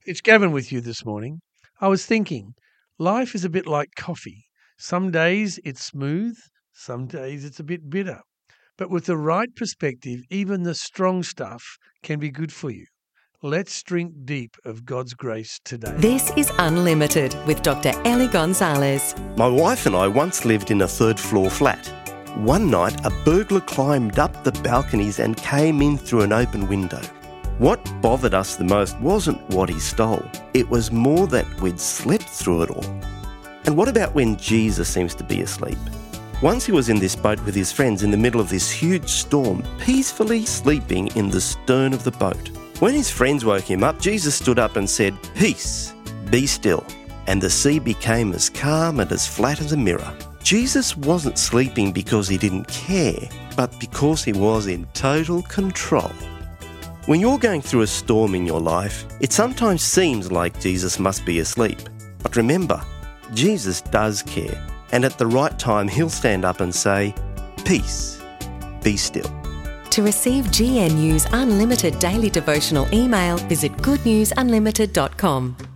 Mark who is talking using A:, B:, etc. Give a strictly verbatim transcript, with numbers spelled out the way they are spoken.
A: It's Gavin with you this morning. I was thinking, life is a bit like coffee. Some days it's smooth, some days it's a bit bitter. But with the right perspective, even the strong stuff can be good for you. Let's drink deep of God's grace today.
B: This is Unlimited with Doctor Ellie Gonzalez.
C: My wife and I once lived in a third floor flat. One night, a burglar climbed up the balconies and came in through an open window. What bothered us the most wasn't what he stole. It was more that we'd slept through it all. And what about when Jesus seems to be asleep? Once he was in this boat with his friends in the middle of this huge storm, peacefully sleeping in the stern of the boat. When his friends woke him up, Jesus stood up and said, "Peace, be still." And the sea became as calm and as flat as a mirror. Jesus wasn't sleeping because he didn't care, but because he was in total control. When you're going through a storm in your life, it sometimes seems like Jesus must be asleep. But remember, Jesus does care, and at the right time he'll stand up and say, "Peace, be still."
B: To receive G N U's Unlimited daily devotional email, visit good news unlimited dot com.